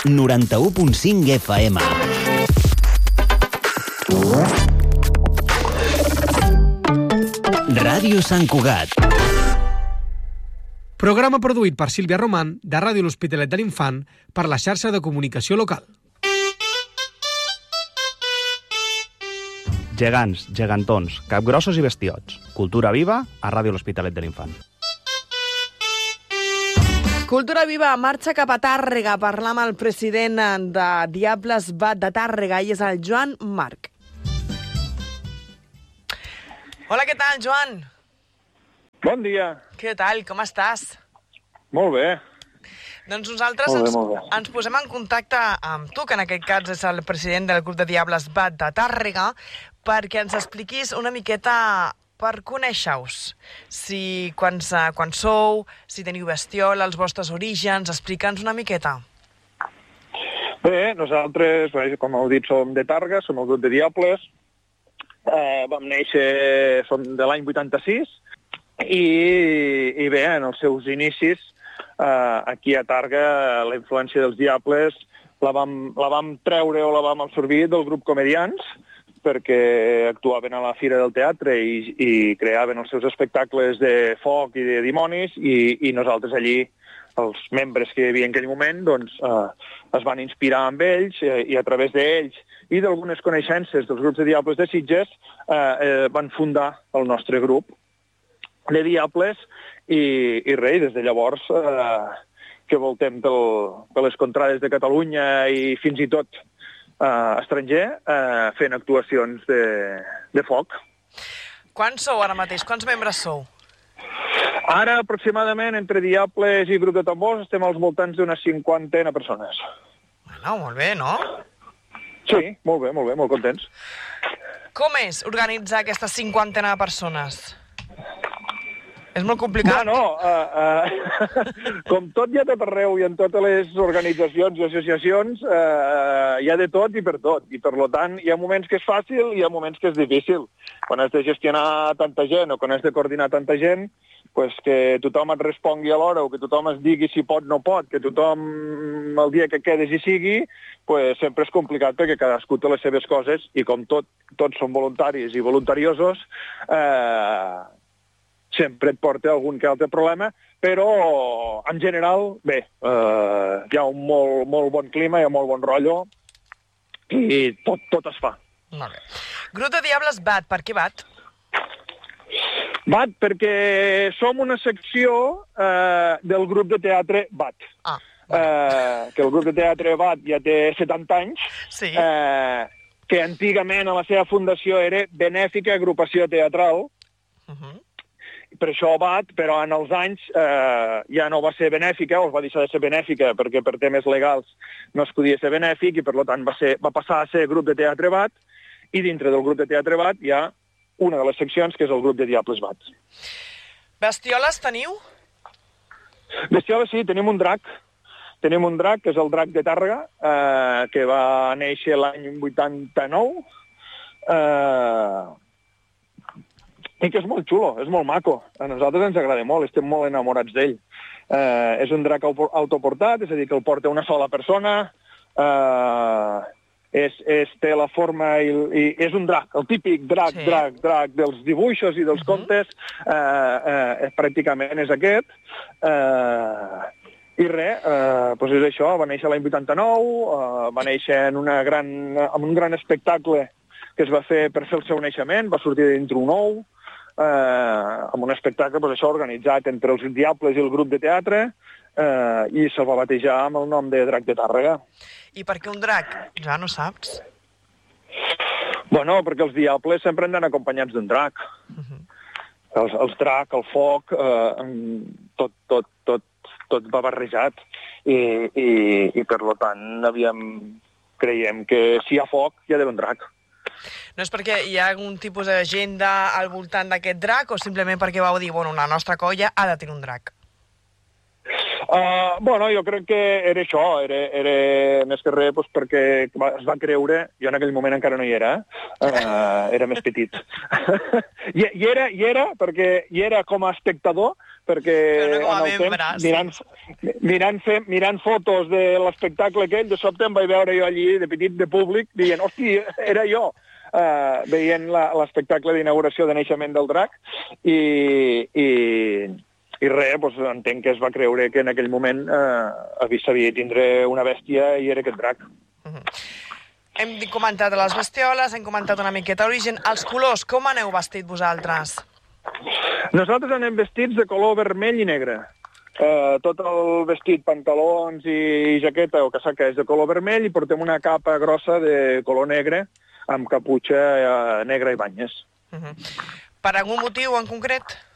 91.5 FM. Ràdio Sant Cugat. Programa produït per Sílvia Roman, de Ràdio L'Hospitalet de l'Infant, per la xarxa de comunicació local. Gegants, gegantons, capgrossos i bestiots. Cultura viva a Ràdio L'Hospitalet de l'Infant. Cultura Viva marxa cap a Tàrrega a parlar amb el president de Diables Bat de Tàrrega, i és el Joan Marc. Hola, què tal, Joan? Bon dia. Què tal, com estàs? Molt bé. Doncs nosaltres ens posem en contacte amb tu, que en aquest cas és el president del grup de Diables Bat de Tàrrega, perquè ens expliquis una miqueta per conèixer-us. Si quan sou, si teniu bestiola, els vostres orígens, explica'ns una miqueta. Bé, nosaltres, com heu dit, som de Tàrrega, som el grup de Diables. Vam néixer, som de l'any 86, i bé, en els seus inicis, aquí a Tàrrega, la influència dels Diables la vam treure o la vam absorbir del grup Comedians, perquè actuaven a la Fira del Teatre i creaven els seus espectacles de foc i de dimonis, i nosaltres allí, els membres que hi havia en aquell moment, doncs es van inspirar amb ells, i a través d'ells i d'algunes coneixences dels grups de Diables de Sitges van fundar el nostre grup de Diables, i res, des de llavors que voltem per les contrades de Catalunya i fins i tot estranger, fent actuacions de foc. Quants sou ara mateix? Quants membres sou? Ara, aproximadament, entre Diables i grup de tambors, estem als voltants d'unes 50 persones. Bueno, molt bé, no? Sí, molt bé, molt contents. Com és organitzar aquestes 50 persones? És molt complicat. Bueno, com tot hi ha tot arreu i en totes les organitzacions i associacions, hi ha de tot i per tot. I per tant, hi ha moments que és fàcil i hi ha moments que és difícil. Quan has de gestionar tanta gent o quan has de coordinar tanta gent, pues que tothom et respongui a l'hora o que tothom es digui si pot o no pot, que tothom el dia que quedes hi sigui, pues sempre és complicat perquè cadascú té les seves coses i com tots són voluntaris i voluntariosos, sempre et porta algun que altre problema, però en general, bé, hi ha un molt bon clima, hi ha molt bon rotllo i tot es fa. Molt bé. Grup de Diables Bat, per què Bat? Bat perquè som una secció del grup de teatre Bat. Que el grup de teatre Bat ja té 70 anys, sí. Que antigament a la seva fundació era Benèfica Agrupació Teatral, per això Bat, però en els anys ja no va ser benèfica, o es va deixar de ser benèfica perquè per temes legals no es podia ser benèfic, i per tant va passar a ser grup de teatre Bat, i dintre del grup de teatre Bat hi ha una de les seccions que és el grup de Diables Bat. Bestioles teniu? Bestioles sí, tenim un drac. Tenim un drac, que és el drac de Tàrrega, que va néixer l'any 89, i que és molt xulo, és molt maco. A nosaltres ens agrada molt, estem molt enamorats d'ell. És un drac autoportat, és a dir, que el porta una sola persona, té la forma i és un drac, el típic drac dels dibuixos i dels contes, pràcticament és aquest. I res, doncs és això, va néixer l'any 89, va néixer en un gran espectacle que es va fer per fer el seu naixement, va sortir dintre un ou, amb un espectacle organitzat entre els Diables i el grup de teatre, i se'l va batejar amb el nom de Drac de Tàrrega. I per què un drac? Ja no saps? Bueno, perquè els Diables sempre han d'anar acompanyats d'un drac. Els drac, el foc, tot va barrejat. I per tant, creiem que si hi ha foc, hi ha d'haver un drac. No és perquè hi ha algun tipus d'agenda al voltant d'aquest drac, o simplement perquè vau dir, bueno, la nostra colla ha de tenir un drac? Bueno, jo crec que era això, era més que res perquè es va creure, jo en aquell moment encara no hi era, era més petit. I era perquè hi era com a espectador, perquè en el temps, mirant fotos de l'espectacle aquell, de sobte em vaig veure jo allí, de petit, de públic, dient, hosti, era jo, veient l'espectacle d'inauguració de naixement del drac, i res, doncs, entenc que es va creure que en aquell moment s'havia de tindre una bèstia i era aquest drac. Hem comentat les bestioles, hem comentat una miqueta l'origen. Els colors, com aneu vestit vosaltres? Nosaltres anem vestits de color vermell i negre. Tot el vestit, pantalons i jaqueta o casaca és de color vermell i portem una capa grossa de color negre amb caputxa negra i banyes. Per algun motiu en concret?